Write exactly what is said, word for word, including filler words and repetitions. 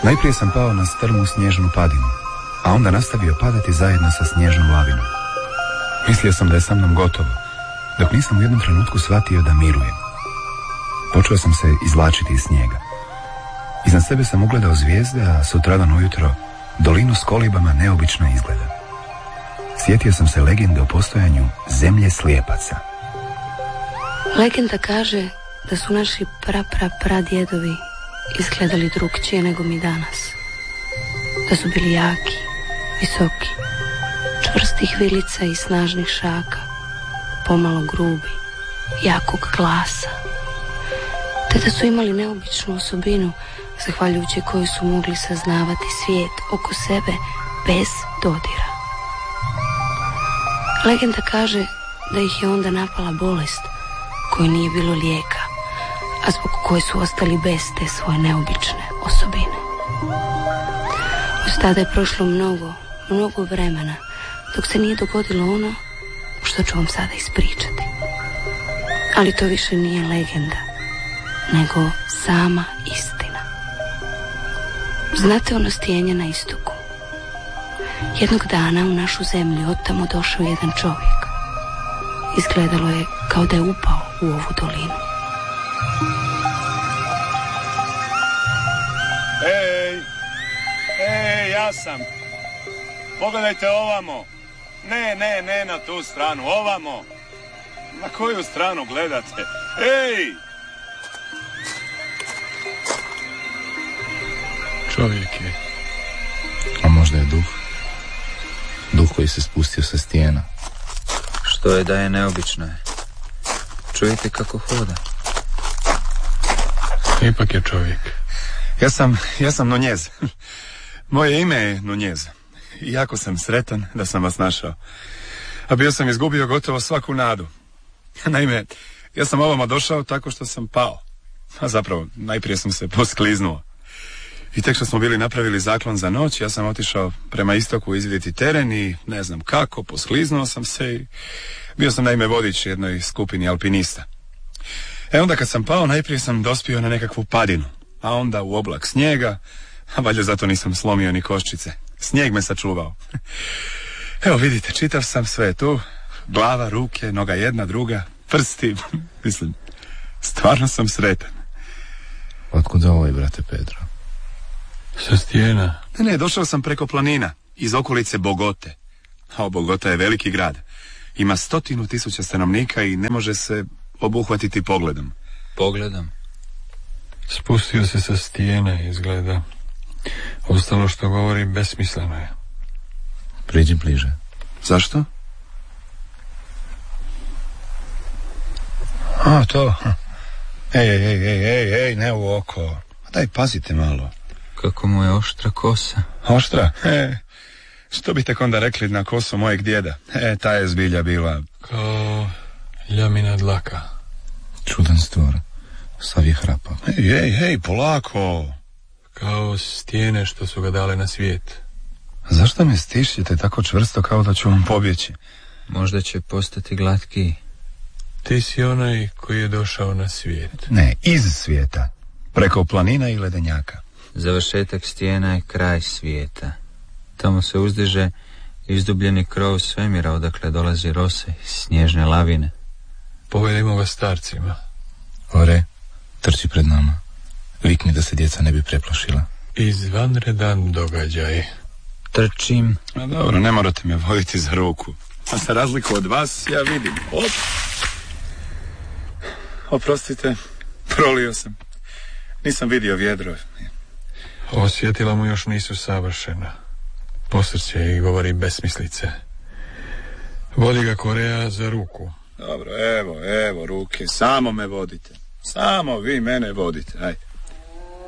Najprije sam pao na strmu snježnu padinu, a onda nastavio padati zajedno sa snježnom lavinom. Mislio sam da je sa mnom gotovo, dok nisam u jednom trenutku shvatio da mirujem. Počeo sam se izvlačiti iz snijega. Iznad sebe sam ugledao zvijezde, a sutradan ujutro dolinu s kolibama neobično izgleda. Sjetio sam se legende o postojanju zemlje slijepaca. Legenda kaže da su naši pra pra pradjedovi izgledali drukčije nego mi danas. Da su bili jaki, visoki, čvrstih vilica i snažnih šaka, pomalo grubi, jakog glasa. Te da su imali neobičnu osobinu, zahvaljujući kojoj su mogli saznavati svijet oko sebe bez dodira. Legenda kaže da ih je onda napala bolest kojoj nije bilo lijeka, a zbog koje su ostali bez te svoje neobične osobine. Od tada je prošlo mnogo, mnogo vremena, dok se nije dogodilo ono što ću vam sada ispričati. Ali to više nije legenda, nego sama istina. Znate ono stijenje na istoku? Jednog dana u našu zemlju odtamo došao jedan čovjek. Izgledalo je kao da je upao u ovu dolinu. Ej, ej, ja sam. Pogledajte ovamo. Ne, ne, ne na tu stranu, ovamo. Na koju stranu gledate? Ej! Čovjek je. A možda je duh. Duh koji se spustio sa stijena. Što je da je neobično je. Čujete kako hoda? Ipak je čovjek. Ja sam, ja sam Nunez. Moje ime je Nunez. I jako sam sretan da sam vas našao. A bio sam izgubio gotovo svaku nadu. Naime, ja sam ovamo došao tako što sam pao. A zapravo, najprije sam se poskliznuo. I tek što smo bili napravili zaklon za noć, ja sam otišao prema istoku izvidjeti teren i ne znam kako, poskliznuo sam se i bio sam naime vodič jednoj skupini alpinista. E onda kad sam pao, najprije sam dospio na nekakvu padinu, a onda u oblak snijega, a valjda zato nisam slomio ni koščice. Snijeg me sačuvao. Evo vidite, čitav sam, sve tu, glava, ruke, noga jedna, druga, prsti, mislim, stvarno sam sretan. Otkud ovaj, brate Pedro? Sa stijena? Ne, ne, došao sam preko planina, iz okolice Bogote. A Bogota je veliki grad. Ima stotinu tisuća stanovnika i ne može se obuhvatiti pogledom. Pogledom? Spustio se sa stijene, izgleda. Ostalo što govori besmisleno je. Priđi bliže. Zašto? A, to. Ej, ej, ej, ej, ej, ej, ne u oko. Daj, pazite malo. Kako mu je oštra kosa. Oštra? E, što bi tek onda rekli na kosu mojeg djeda? E, ta je zbilja bila... Kao ljamina dlaka. Čudan stvor. Sav je hrapao. Ej, ej, ej, polako. Kao stijene što su ga dale na svijet. Zašto me stišćete tako čvrsto kao da ću vam pobjeći? Možda će postati glatkiji. Ti si onaj koji je došao na svijet. Ne, iz svijeta. Preko planina i ledenjaka. Završetak stijena je kraj svijeta. Tamo se uzdiže izdubljeni krov svemira odakle dolazi rose iz snježne lavine. Povedimo ga starcima. Ore, trči pred nama. Vikni da se djeca ne bi preplašila. Izvanredan događaj. Trčim. A dobro, ne morate me voditi za ruku. A za razliku od vas, ja vidim. Op. Oprostite, prolio sam. Nisam vidio vjedro. Osjetila mu još nisu savršena. Posrće i govori besmislice. Vodi ga Koreja za ruku. Dobro, evo, evo ruke. Samo me vodite. Samo vi mene vodite. Aj.